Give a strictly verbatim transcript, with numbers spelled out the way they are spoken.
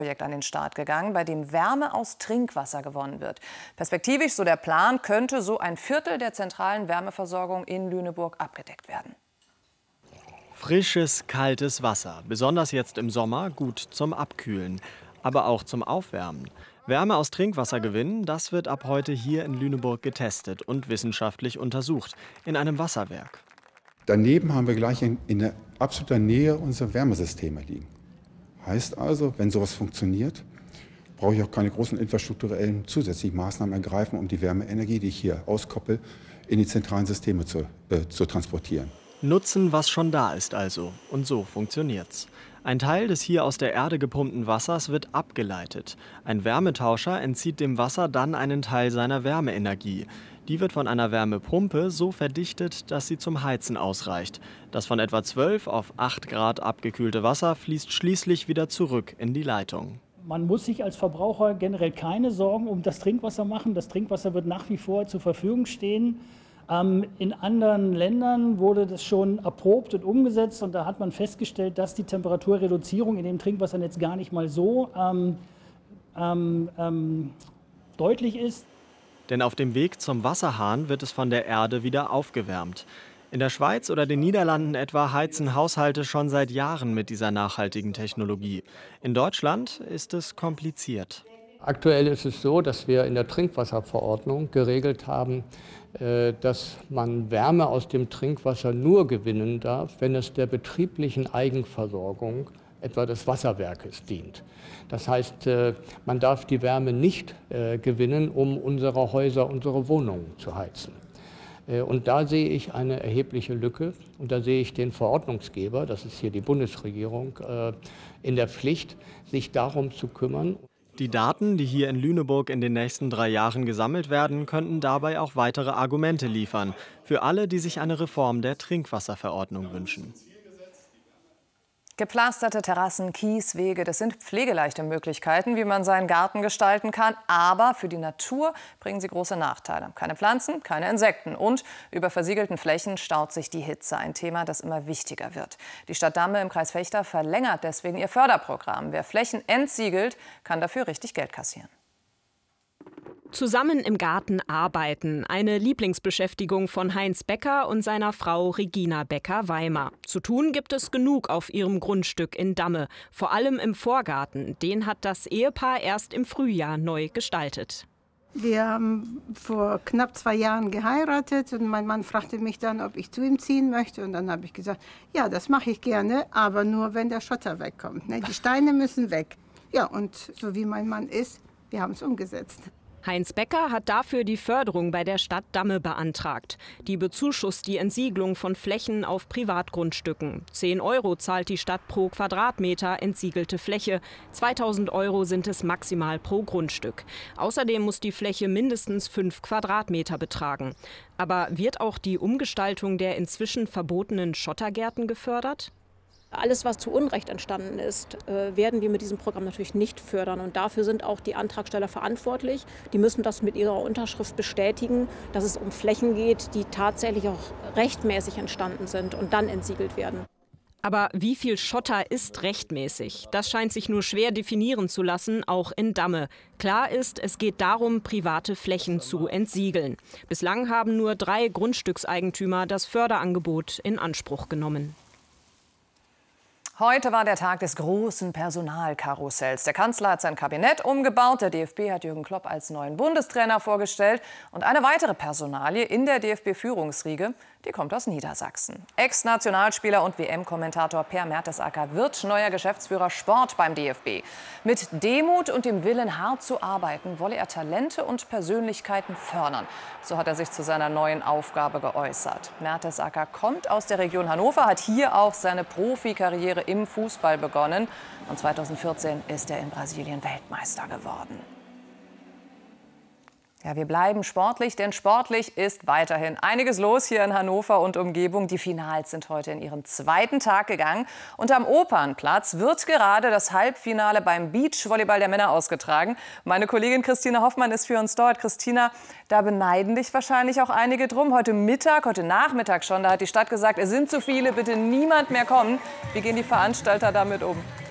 Projekt an den Start gegangen, bei dem Wärme aus Trinkwasser gewonnen wird. Perspektivisch, so der Plan, könnte so ein Viertel der zentralen Wärmeversorgung in Lüneburg abgedeckt werden. Frisches, kaltes Wasser, besonders jetzt im Sommer, gut zum Abkühlen, aber auch zum Aufwärmen. Wärme aus Trinkwasser gewinnen, das wird ab heute hier in Lüneburg getestet und wissenschaftlich untersucht, in einem Wasserwerk. Daneben haben wir gleich in, in der absoluter Nähe unsere Wärmesysteme liegen. Heißt also, wenn sowas funktioniert, brauche ich auch keine großen infrastrukturellen zusätzlichen Maßnahmen ergreifen, um die Wärmeenergie, die ich hier auskoppel, in die zentralen Systeme zu, äh, zu transportieren. Nutzen, was schon da ist also. Und so funktioniert's. Ein Teil des hier aus der Erde gepumpten Wassers wird abgeleitet. Ein Wärmetauscher entzieht dem Wasser dann einen Teil seiner Wärmeenergie. Die wird von einer Wärmepumpe so verdichtet, dass sie zum Heizen ausreicht. Das von etwa zwölf auf acht Grad abgekühlte Wasser fließt schließlich wieder zurück in die Leitung. Man muss sich als Verbraucher generell keine Sorgen um das Trinkwasser machen. Das Trinkwasser wird nach wie vor zur Verfügung stehen. Ähm, in anderen Ländern wurde das schon erprobt und umgesetzt. Und da hat man festgestellt, dass die Temperaturreduzierung in dem Trinkwassernetz gar nicht mal so ähm, ähm, ähm, deutlich ist. Denn auf dem Weg zum Wasserhahn wird es von der Erde wieder aufgewärmt. In der Schweiz oder den Niederlanden etwa heizen Haushalte schon seit Jahren mit dieser nachhaltigen Technologie. In Deutschland ist es kompliziert. Aktuell ist es so, dass wir in der Trinkwasserverordnung geregelt haben, dass man Wärme aus dem Trinkwasser nur gewinnen darf, wenn es der betrieblichen Eigenversorgung etwa des Wasserwerkes dient. Das heißt, man darf die Wärme nicht gewinnen, um unsere Häuser, unsere Wohnungen zu heizen. Und da sehe ich eine erhebliche Lücke und da sehe ich den Verordnungsgeber, das ist hier die Bundesregierung, in der Pflicht, sich darum zu kümmern. Die Daten, die hier in Lüneburg in den nächsten drei Jahren gesammelt werden, könnten dabei auch weitere Argumente liefern, für alle, die sich eine Reform der Trinkwasserverordnung wünschen. Gepflasterte Terrassen, Kieswege, das sind pflegeleichte Möglichkeiten, wie man seinen Garten gestalten kann. Aber für die Natur bringen sie große Nachteile. Keine Pflanzen, keine Insekten. Und über versiegelten Flächen staut sich die Hitze. Ein Thema, das immer wichtiger wird. Die Stadt Damme im Kreis Vechta verlängert deswegen ihr Förderprogramm. Wer Flächen entsiegelt, kann dafür richtig Geld kassieren. Zusammen im Garten arbeiten. Eine Lieblingsbeschäftigung von Heinz Becker und seiner Frau Regina Becker-Weimar. Zu tun gibt es genug auf ihrem Grundstück in Damme. Vor allem im Vorgarten. Den hat das Ehepaar erst im Frühjahr neu gestaltet. Wir haben vor knapp zwei Jahren geheiratet und mein Mann fragte mich dann, ob ich zu ihm ziehen möchte. Und dann habe ich gesagt, ja, das mache ich gerne, aber nur, wenn der Schotter wegkommt. Ne? Die Steine müssen weg. Ja, und so wie mein Mann ist, wir haben es umgesetzt. Heinz Becker hat dafür die Förderung bei der Stadt Damme beantragt. Die bezuschusst die Entsiegelung von Flächen auf Privatgrundstücken. zehn Euro zahlt die Stadt pro Quadratmeter entsiegelte Fläche. zweitausend Euro sind es maximal pro Grundstück. Außerdem muss die Fläche mindestens fünf Quadratmeter betragen. Aber wird auch die Umgestaltung der inzwischen verbotenen Schottergärten gefördert? Alles, was zu Unrecht entstanden ist, werden wir mit diesem Programm natürlich nicht fördern. Und dafür sind auch die Antragsteller verantwortlich. Die müssen das mit ihrer Unterschrift bestätigen, dass es um Flächen geht, die tatsächlich auch rechtmäßig entstanden sind und dann entsiegelt werden. Aber wie viel Schotter ist rechtmäßig? Das scheint sich nur schwer definieren zu lassen, auch in Damme. Klar ist, es geht darum, private Flächen zu entsiegeln. Bislang haben nur drei Grundstückseigentümer das Förderangebot in Anspruch genommen. Heute war der Tag des großen Personalkarussells. Der Kanzler hat sein Kabinett umgebaut, der D F B hat Jürgen Klopp als neuen Bundestrainer vorgestellt und eine weitere Personalie in der D F B-Führungsriege, die kommt aus Niedersachsen. Ex-Nationalspieler und W M-Kommentator Per Mertesacker wird neuer Geschäftsführer Sport beim D F B. Mit Demut und dem Willen, hart zu arbeiten, wolle er Talente und Persönlichkeiten fördern. So hat er sich zu seiner neuen Aufgabe geäußert. Mertesacker kommt aus der Region Hannover, hat hier auch seine Profikarriere im Fußball begonnen. Und zweitausendvierzehn ist er in Brasilien Weltmeister geworden. Ja, wir bleiben sportlich, denn sportlich ist weiterhin einiges los hier in Hannover und Umgebung. Die Finals sind heute in ihren zweiten Tag gegangen. Und am Opernplatz wird gerade das Halbfinale beim Beachvolleyball der Männer ausgetragen. Meine Kollegin Christina Hoffmann ist für uns dort. Christina, da beneiden dich wahrscheinlich auch einige drum. Heute Mittag, heute Nachmittag schon, da hat die Stadt gesagt, es sind zu viele, bitte niemand mehr kommen. Wie gehen die Veranstalter damit um?